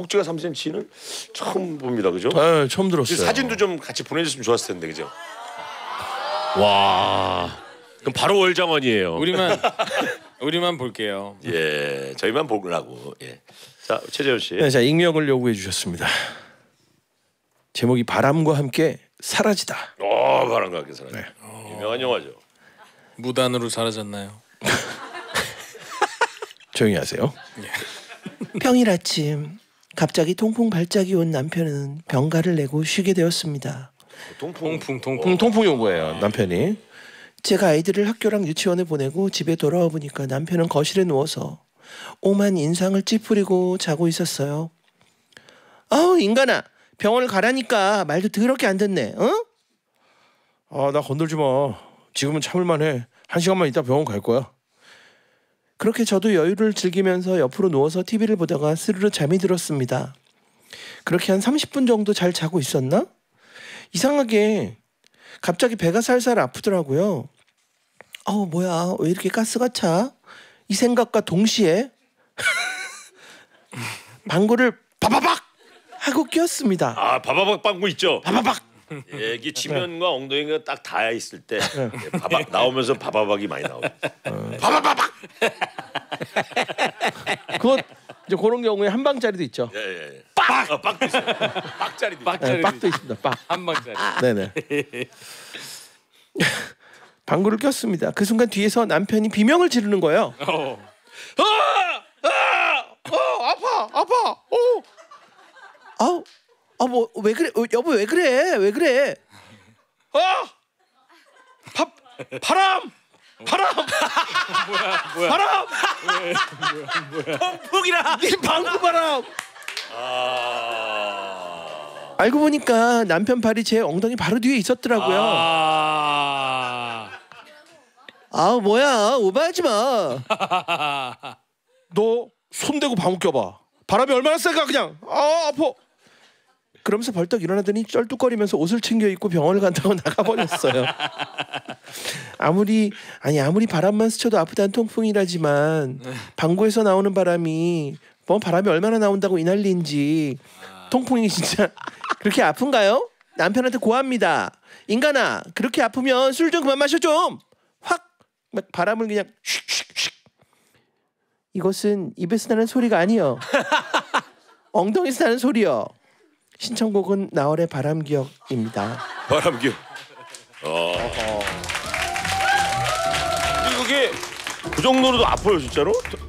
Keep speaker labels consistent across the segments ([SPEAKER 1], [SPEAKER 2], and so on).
[SPEAKER 1] 허벅지가 3cm는 처음 봅니다, 그죠?
[SPEAKER 2] 네, 처음 들었어요.
[SPEAKER 1] 사진도 좀 같이 보내줬으면 좋았을 텐데, 그죠?
[SPEAKER 3] 와. 그럼 바로 월장원이에요.
[SPEAKER 4] 우리만 볼게요.
[SPEAKER 1] 예, 저희만 보려고. 예. 자, 최재현 씨.
[SPEAKER 2] 네, 자 익명을 요구해 주셨습니다. 제목이 바람과 함께 사라지다.
[SPEAKER 1] 바람과 함께 사라져. 네. 유명한 영화죠.
[SPEAKER 4] 무단으로 사라졌나요?
[SPEAKER 2] 조용히 하세요. 평일 아침 갑자기 통풍 발작이 온 남편은 병가를 내고 쉬게 되었습니다.
[SPEAKER 4] 통풍
[SPEAKER 2] 온 거예요. 남편이. 제가 아이들을 학교랑 유치원에 보내고 집에 돌아와 보니까 남편은 거실에 누워서 오만 인상을 찌푸리고 자고 있었어요. 아우 인간아, 병원을 가라니까 말도 더럽게 안 듣네. 어? 나 건들지 마. 지금은 참을만해. 1시간만 있다 병원 갈 거야. 그렇게 저도 여유를 즐기면서 옆으로 누워서 TV를 보다가 스르르 잠이 들었습니다. 그렇게 한 30분 정도 잘 자고 있었나? 이상하게 갑자기 배가 살살 아프더라고요. 뭐야, 왜 이렇게 가스가 차? 이 생각과 동시에 방구를 바바박 하고 끼었습니다.
[SPEAKER 1] 바바박 방구 있죠?
[SPEAKER 2] 바바박.
[SPEAKER 1] 애기 치면과 엉덩이가 딱 닿아 있을 때 바박 나오면서 바바박이 많이 나오죠. 바바바박.
[SPEAKER 2] 그거 이제 그런 경우에 한 방짜리도 있죠.
[SPEAKER 1] 예. 빡. 빡도 있어요. 빡짜리도.
[SPEAKER 2] 네, 빡도 있습니다. 빡.
[SPEAKER 4] 한 방짜리.
[SPEAKER 2] 네네. 방구를 꼈습니다. 그 순간 뒤에서 남편이 비명을 지르는 거예요. 아파. 뭐 왜 그래? 여보 왜 그래? 왜 그래? 바람. 바람.
[SPEAKER 3] 통풍이라.
[SPEAKER 2] 이 방구 바람. 알고 보니까 남편 발이 제 엉덩이 바로 뒤에 있었더라고요. 뭐야, 오버하지 마. 너 손 대고 방구 껴봐. 바람이 얼마나 세가 그냥. 아파. 그러면서 벌떡 일어나더니 쩔뚝거리면서 옷을 챙겨 입고 병원을 간다고 나가버렸어요. 아무리 바람만 스쳐도 아프다는 통풍이라지만 방구에서 나오는 바람이 바람이 얼마나 나온다고 이 난리인지 통풍이 진짜 그렇게 아픈가요? 남편한테 고합니다. 인간아, 그렇게 아프면 술 좀 그만 마셔 좀. 확 막 바람을 그냥 슉슉슉. 이것은 입에서 나는 소리가 아니요. 엉덩이에서 나는 소리요. 신청곡은 나월의 바람기억입니다.
[SPEAKER 1] 바람기억. 이게 그 정도로도 아파요 진짜로?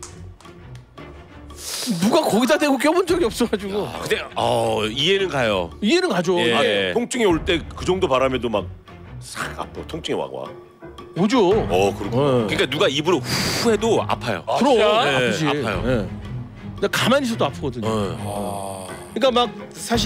[SPEAKER 2] 누가 거기다 대고 껴본 적이 없어가지고.
[SPEAKER 3] 근데 이해는 가요.
[SPEAKER 2] 이해는 가죠.
[SPEAKER 3] 예.
[SPEAKER 1] 통증이 올 때 그 정도 바람에도 막 싹 아파. 통증이 와.
[SPEAKER 2] 오죠.
[SPEAKER 1] 그렇구나.
[SPEAKER 3] 그러니까 누가 입으로 후 해도 아파요.
[SPEAKER 2] 그럼
[SPEAKER 3] 네,
[SPEAKER 2] 아프지.
[SPEAKER 3] 아파요.
[SPEAKER 2] 네. 나 가만히 있어도 아프거든요. 그러니까 막 사실